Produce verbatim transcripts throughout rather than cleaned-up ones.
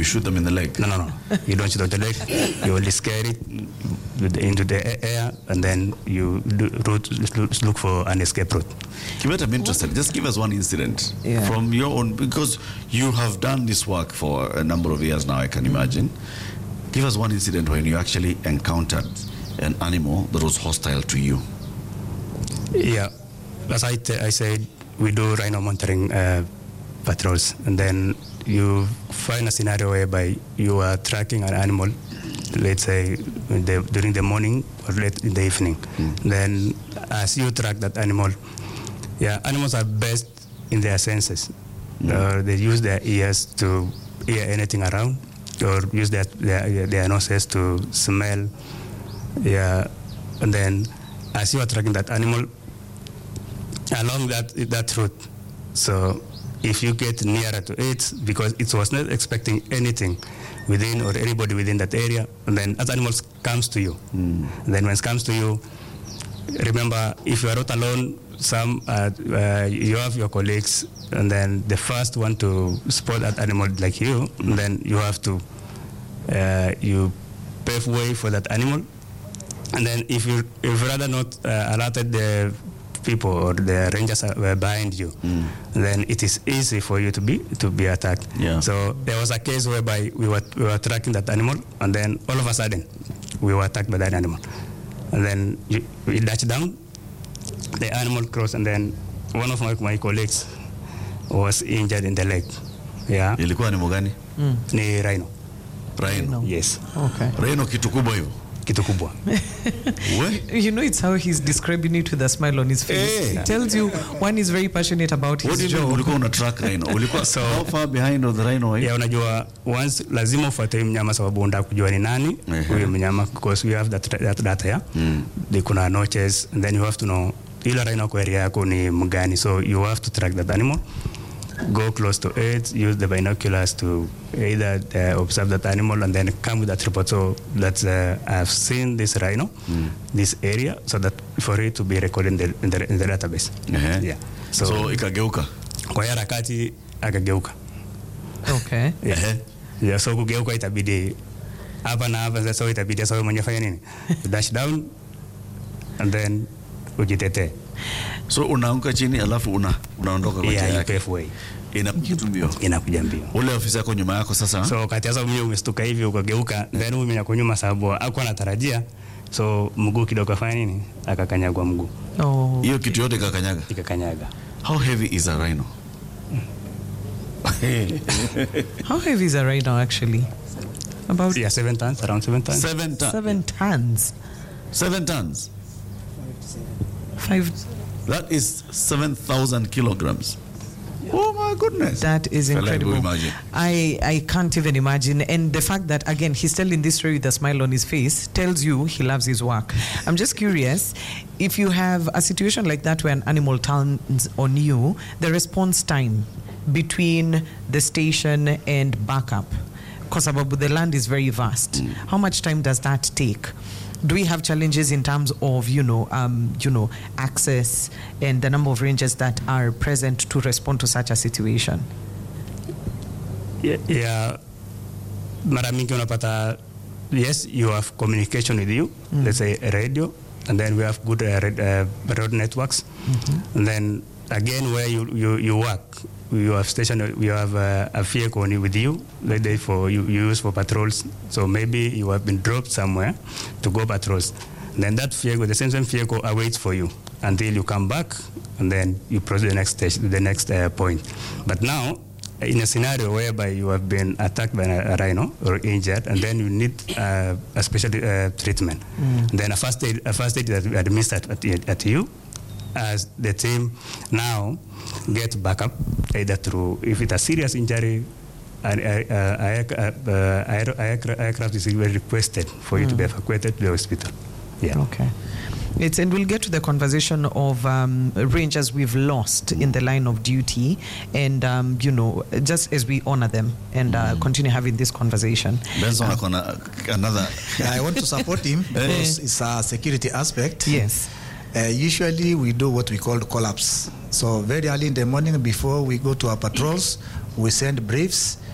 you shoot them in the leg? No, no, no. You don't shoot on the leg. You only scare it into the air, and then you do, route, look for an escape route. Kibet, I'm interested. Just give us one incident yeah. from your own, because you have done this work for a number of years now, I can imagine. Give us one incident when you actually encountered an animal that was hostile to you. Yeah. As I, t- I said, we do rhino monitoring uh, patrols, and then you find a scenario whereby you are tracking an animal, let's say in the, during the morning or late in the evening. Mm. Then as you track that animal, yeah, animals are best in their senses. Mm. Uh, they use their ears to hear anything around, or use their, their, their noses to smell. Yeah, and then as you are tracking that animal along that, that route, so if you get nearer to it, because it was not expecting anything within or anybody within that area, and then as animals comes to you, mm. then when it comes to you, remember, if you are not alone, some uh, uh, you have your colleagues, and then the first one to spot that animal like you, mm. then you have to uh, you pave way for that animal, and then if you if rather not uh, alerted the people or the rangers were behind you, mm. then it is easy for you to be to be attacked. Yeah. So there was a case whereby we were we were tracking that animal, and then all of a sudden we were attacked by that animal, and then you, we dashed down, the animal crossed, and then one of my, my colleagues was injured in the leg. Yeah. Ilikuwa animal gani? Mm. Ni rhino. Rhino. Yes. Okay. Rhino kitu kubwa hiyo. Kitu kubwa. You know, it's how he's describing it with a smile on his face. Hey. It tells you one is very passionate about What his job. job. Ulikuwa una track rhino. Ulikuwa so how far behind of the rhino? Yeah, unajua once lazima ufuate mnyama sababu unataka kujua ni nani huyo mnyama, because we have that, that data yeah. Mm. They kuna notches, and then you have to know ile rhino kwa area yako ni mgani, so you have to track that animal, go close to it, use the binoculars to either uh, observe that animal, and then come with that report. So that uh, I've seen this rhino, mm. this area, so that for it to be recorded in the, in the, in the database. Uh-huh. Yeah. So, so ikageuka. Kwa harakati akageuka. Okay. Yeah. Uh-huh. Yeah, so kugeuka itabidi hapa na hapa, so itabidi sasa mwenye fanya nini? Dash down and then ujitete. So unaanguka chini alafu una unaondoka kwa njia yake. Yeah, way. Inakuja mbio. Inakuja mbio. Ule ofisa yako nyuma yako sasa. So kati ya sababu mimi umestuka hivi ukageuka, yeah. Then mimi nako nyuma sababu hakuwa anatarajia. So mguu kidogo afanya nini? Akakanyagwa mguu. Oh. Hiyo kitu yote ikakanyaga. Ikakanyaga. How heavy is a rhino? How heavy is a rhino actually? About yeah, seven tons, around seven tons. Seven tons. Seven tons. Seven tons. Five. That is seven thousand kilograms. Oh my goodness. That is incredible. I, I can't even imagine. And the fact that, again, he's telling this story with a smile on his face tells you he loves his work. I'm just curious, if you have a situation like that where an animal turns on you, the response time between the station and backup, because the land is very vast, mm. how much time does that take? Do we have challenges in terms of, you know, um, you know, access and the number of rangers that are present to respond to such a situation? Yeah, yeah. Mara mingi unapata, yes, you have communication with you, mm. let's say a radio, and then we have good uh, uh, road networks, mm-hmm. and then again where you, you, you work, you have station, you have uh, a vehicle with you, like they for you, you use for patrols. So maybe you have been dropped somewhere to go patrols. And then that vehicle, the same same vehicle, awaits for you until you come back, and then you proceed to the next station, the next uh, point. But now, in a scenario whereby you have been attacked by a, a rhino or injured, and then you need uh, a special uh, treatment, mm. then a first aid, a first aid is administered at, at you, as the team now get backup either through, if it's a serious injury, an uh, uh, uh, aircraft is requested for you mm. to be evacuated to the hospital. Yeah. Okay. It's, and we'll get to the conversation of um, rangers we've lost in the line of duty, and um, you know, just as we honor them and uh, continue having this conversation. Benson, uh, another. I want to support him because it's a security aspect. Yes. Uh, usually we do what we call collapse. So very early in the morning before we go to our patrols, we send briefs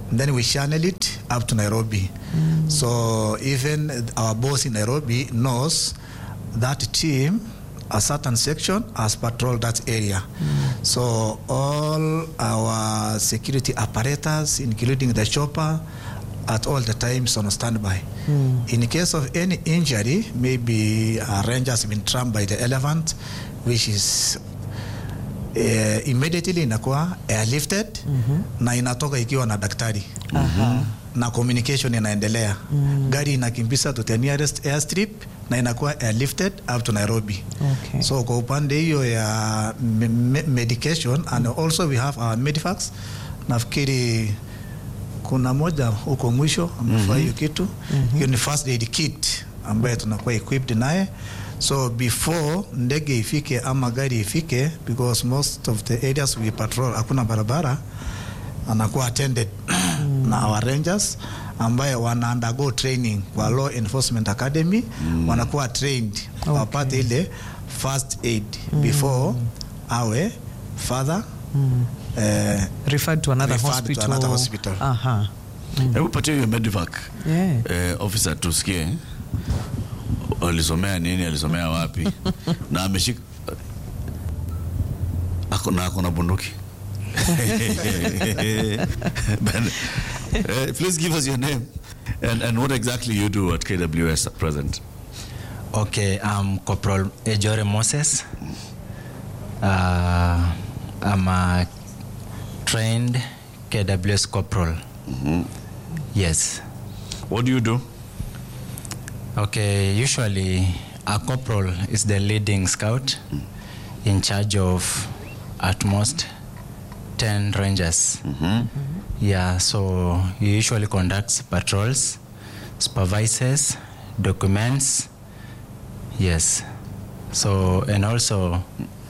then we channel it up to Nairobi. Mm. So even our boss in Nairobi knows that team, a certain section, has patrolled that area. Mm. So all our security apparatus, including the chopper, at all the times on standby. Mm. In case of any injury, maybe a ranger has been trampled by the elephant, which is uh, immediately inakuwa airlifted mm-hmm. na inatoka ikiwa na daktari. Mm-hmm. Na communication inaendelea. Mm. Gari inakimbisa to the nearest airstrip na inakuwa airlifted up to Nairobi. Okay. So kwa upande hiyo ya me- me- medication and also we have our medivacs. Nafikiri kuna moja huko mwisho amefanya hiyo kitu. Mm-hmm. Hiyo ni first aid kit ambayo tunakuwa equipped naye. So before ndege ifike ama gari ifike, because most of the areas we patrol hakuna barabara, anakuwa attended mm. na our rangers ambaye wana undergo training kwa Law Enforcement Academy. Mm. Wanakuwa trained okay. wapate ile first aid mm. before awe further mm. uh, referred to another referred hospital. To another hospital. Aha. Mm. Hebu patie hiyo medivac. Yeah. Eh, officer tusikie. Alisomea nini, alisomea wapi? Na ameshika ako na ako na bunduki. Ben, uh, please give us your name and, and what exactly you do at K W S at present. Okay, I'm Corporal Ejore Moses. Uh, I'm a trained K W S corporal. Mm-hmm. Yes. What do you do? Okay, usually a corporal is the leading scout mm. in charge of at most ten rangers. Mm-hmm. Mm-hmm. Yeah, so he usually conducts patrols, supervises, documents. Yes. So, and also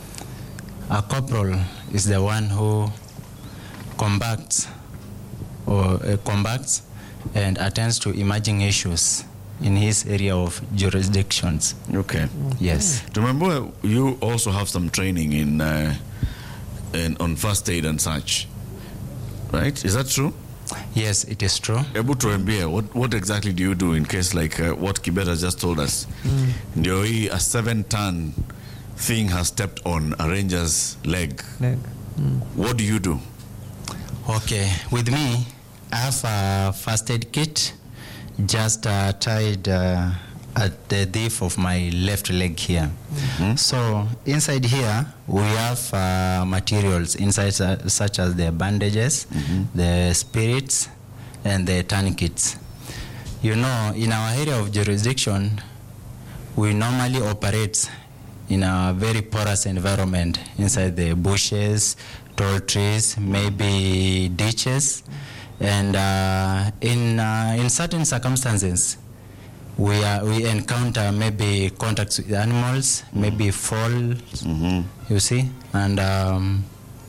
a corporal is the one who combats or uh, combats and attends to emerging issues in his area of jurisdictions. Okay. Yes. Remember, you also have some training in, uh, in on first aid and such, right? Is that true? Yes, it is true. Able to M B A, what what exactly do you do in case like uh, what Kibet just told us? Mm. A seven-ton thing has stepped on a ranger's leg. leg. Mm. What do you do? Okay, with me, I have a first aid kit just uh, tied uh, at the diff of my left leg here. Mm-hmm. So inside here, we have uh, materials inside uh, such as the bandages, mm-hmm. the spirits, and the tourniquets. You know, in our area of jurisdiction, we normally operate in a very porous environment inside the bushes, tall trees, maybe ditches. And uh, in uh, in certain circumstances, we are, we encounter maybe contacts with animals, maybe falls, mm-hmm. you see, and um,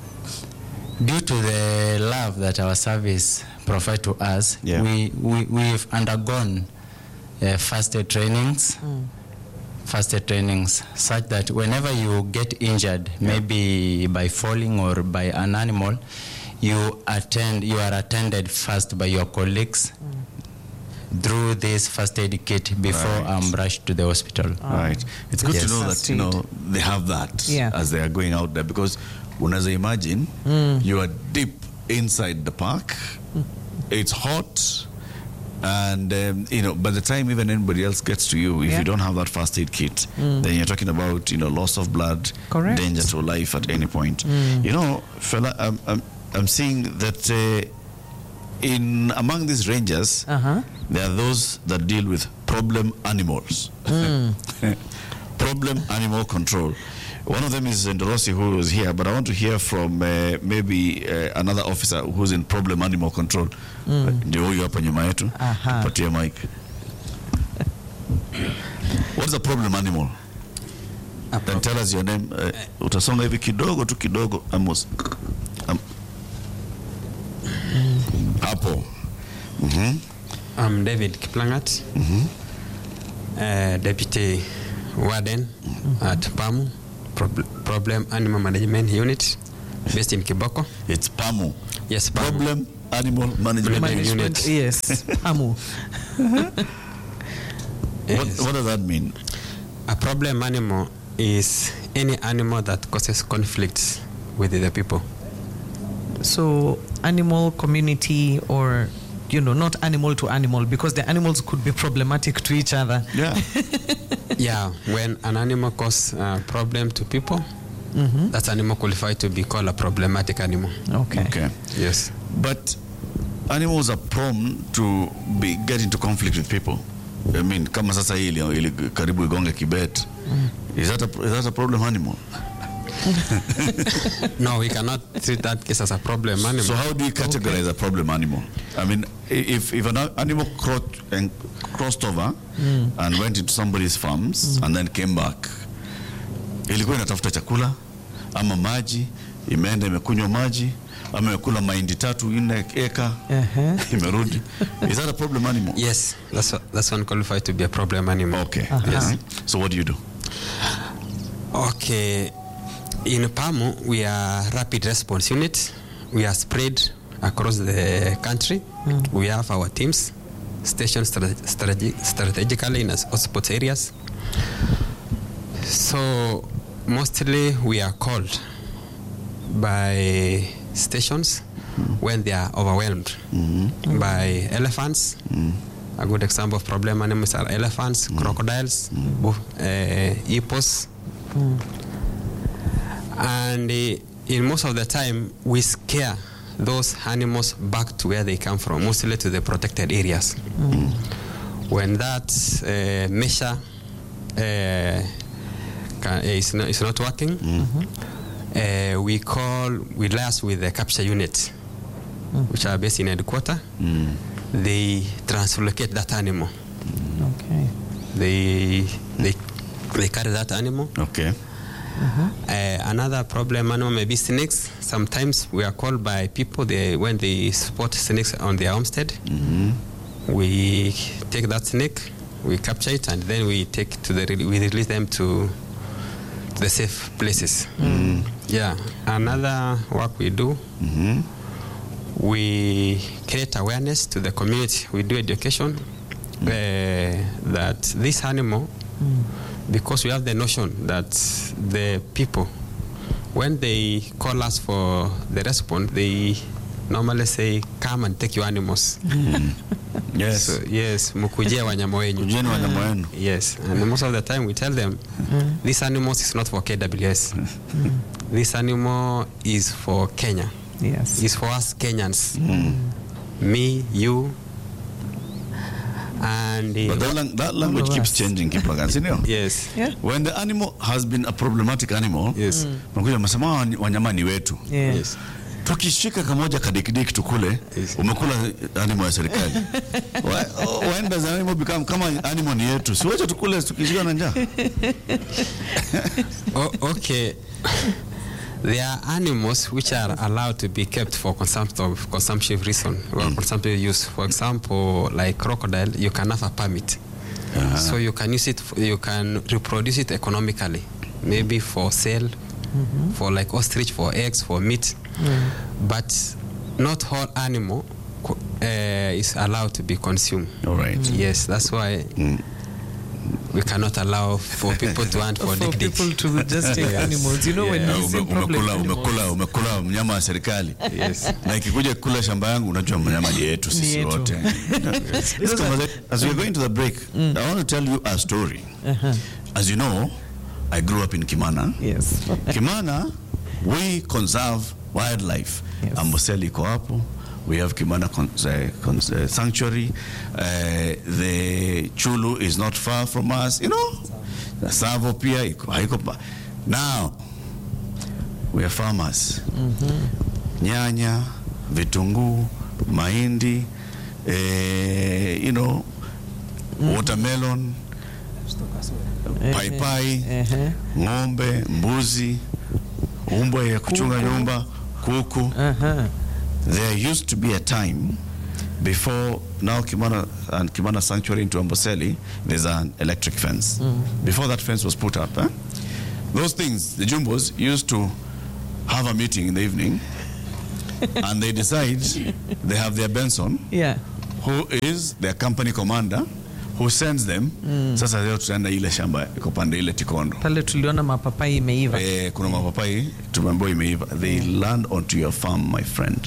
due to the love that our service provide to us, yeah. we we we've undergone uh, first aid trainings, mm. first aid trainings, such that whenever you get injured, yeah. maybe by falling or by an animal, you attend, you are attended first by your colleagues mm. through this first aid kit before right. I'm rushed to the hospital. Oh. Right. It's good yes. to know that, you know, they have that yeah. as they are going out there, because when as I imagine, mm. you are deep inside the park, mm. it's hot, and um, you know, by the time even anybody else gets to you, if yeah. you don't have that first aid kit, mm. then you're talking about, you know, loss of blood, Correct. danger to life at any point. Mm. You know, fella, I'm, I'm I'm seeing that uh, in among these rangers, uh-huh. there are those that deal with problem animals. Mm. Problem animal control. One of them is Ndorosi, who is here, but I want to hear from uh, maybe uh, another officer who's in problem animal control. Ndio huyu hapa nyuma yetu. Tupatie mic. What's the problem animal? Then tell us your name. Uh, utasonga hivi kidogo tu kidogo, Amos. Um, Hapo. Mm-hmm. I'm David Kiplangat, mm-hmm. uh, Deputy Warden mm-hmm. at PAMU, Pro- Problem Animal Management Unit, based in Kiboko. It's PAMU. Yes, PAMU. Problem Animal Management, Management Unit. Yes, PAMU. What, what does that mean? A problem animal is any animal that causes conflicts with the people. So animal community, or, you know, not animal to animal, because the animals could be problematic to each other. Yeah. Yeah, when an animal causes a problem to people, mm-hmm. that animal qualified to be called a problematic animal. Okay. Okay. Yes. But animals are prone to be get into conflict with people. I mean, kama sasa hili ili karibu igonge kibet. Mm. Is that a is that a problem animal? No, we cannot treat that case as a problem animal. So how do you categorize okay. a problem animal? I mean, if if an animal crossed and crossed over mm. and went into somebody's farms mm. and then came back, ilikuwa inatafuta chakula ama maji, imeenda imekunywa maji, ama imekula mahindi tatu nne eka, uh-huh. imerudi. Is that a problem animal? Yes, that's that's one qualified to be a problem animal. Okay. Uh-huh. Yes. So what do you do? Okay. In PAMU, we are rapid response unit. We are spread across the country. Mm. We have our teams stationed strate- strategi- strategically in hotspot areas. So mostly we are called by stations mm. when they are overwhelmed mm-hmm. by elephants. Mm. A good example of problem animals are elephants, mm. crocodiles, mm. uh, hippos. Mm. And uh, in most of the time, we scare those animals back to where they come from, mostly to the protected areas. Mm. When that uh, measure uh, can, is, not, is not working, mm-hmm. uh, we call, we liaise with the capture unit, mm. which are based in headquarters. Mm. They translocate that animal. Mm. Okay. They, they, they carry that animal. Okay. Uh-huh. Uh, another problem animal may be snakes. Sometimes we are called by people they, when they spot snakes on their homestead. Mm-hmm. We take that snake, we capture it, and then we take to the we release them to, to the safe places. Mm. Yeah. Another work we do, mm-hmm. we create awareness to the community. We do education mm. uh, that this animal. Mm. Because we have the notion that the people, when they call us for the response, they normally say, come and take your animals. Mm. Yes. So, yes, mukujie wanyama wenyu. Mm. Yes, and most of the time we tell them, mm. this animal is not for K W S. Mm. This animal is for Kenya. Yes. It's for us Kenyans. Mm. Me, you, and uh, but that, lang- that language keeps changing, Kiplagan. Yes. Yeah. When the animal has been a problematic animal, yes. Mnakuja mnasema wanyama ni wetu. Yeah. Yes. Tukishika kamoja kadikidiki tukule, yes. Umekula animal ya serikali. When does an animal become kama animal ni yetu? Si wacha tukule tukishika na njaa. Oh, okay. There are animals which are allowed to be kept for consumptive, consumption reason or mm. consumptive use. For example, like crocodile, you can have a permit, uh-huh. so you can use it. For, you can reproduce it economically, maybe for sale, mm-hmm. for like ostrich, for eggs, for meat. Mm. But not all animal uh, is allowed to be consumed. All right. Mm. Yes, that's why. Mm. We cannot allow for people to hunt for, for dick people to just take yes. animals. You know yeah. when you see umekula umekula umekula mnyama wa serikali. Yes. Na ikikuja kula shamba yangu unajua mnyama ni yetu sisi wote. As we're going to the break, mm. I want to tell you a story. Uh-huh. As you know, I grew up in Kimana. Yes. Kimana, we conserve wildlife. Yes. Amboseli iko hapo. We have Kimana Cons- uh, Cons- uh, Sanctuary. Uh, the Chulu is not far from us. You know, the Savo pia iko haiko. Now, we are farmers. Mm-hmm. Nyanya, vitunguu, mahindi, uh, you know, mm-hmm. watermelon, uh-huh. paipai, uh-huh. ng'ombe, mbuzi, umbwa ya kuchunga nyumba, kuku. Uh-huh. There used to be a time before now Kimana and Kimana Sanctuary into Amboseli, there's an electric fence. Mm. Before that fence was put up, eh? Those things, the Jumbos used to have a meeting in the evening and they decide they have their Benson, yeah, who is their company commander, who sends them. Mm. Sasa leo tutaenda ile shamba iko pande ile Tikondo. Pale tuliona mapapai imeiva. Eh, kuna mapapai tumeambiwa imeiva. They land onto your farm, my friend.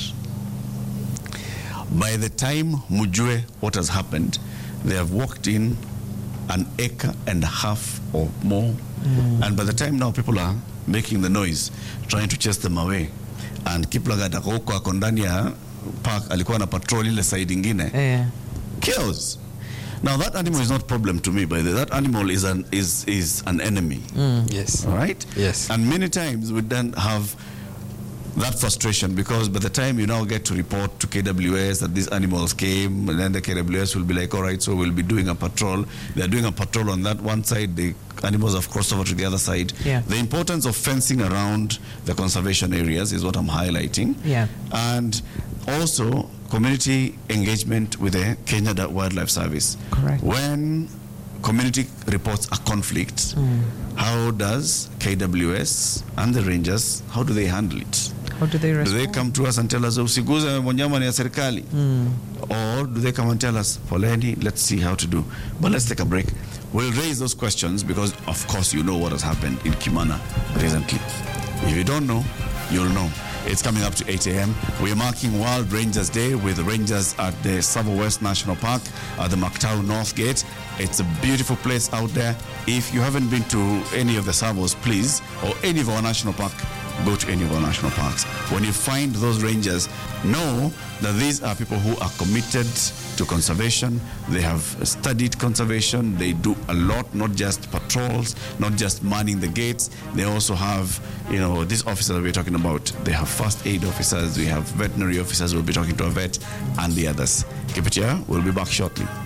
By the time mujue what has happened, they have walked in an acre and a half or more. Mm. And by the time now people are making the noise, trying to chase them away. And Kiplagat ako ako ndani ya park, alikuwa na patrol ile side ingine. Yeah. Kills. Now that animal is not a problem to me, by the way. That animal is an is is an enemy. Mm. Yes. All right? Yes. And many times we then have that frustration, because by the time you now get to report to K W S that these animals came, and then the K W S will be like, all right, so we'll be doing a patrol. They're doing a patrol on that one side, the animals have crossed over to the other side. Yeah. The importance of fencing around the conservation areas is what I'm highlighting. Yeah. And also community engagement with the Kenya Wildlife Service. Correct. When community reports a conflict, mm. how does K W S and the rangers, how do they handle it? How do they respond? Do they come to us and tell us, usiguze wanyama ni ya serikali? Mm. Or do they come and tell us, poleni, let's see how to do. But let's take a break. We'll raise those questions because, of course, you know what has happened in Kimana recently. If you don't know, you'll know. It's coming up to eight a.m. We're marking Wild Rangers Day with rangers at the Savo West National Park at the Mactau North Gate. It's a beautiful place out there. If you haven't been to any of the Savos, please, or any of our national park, go to any of our national parks. When you find those rangers, know that these are people who are committed to conservation. They have studied conservation. They do a lot, not just patrols, not just manning the gates. They also have, you know, these officers that we're talking about. They have first aid officers. We have veterinary officers who will be talking to a vet, and the others. Keep it here. We'll be back shortly.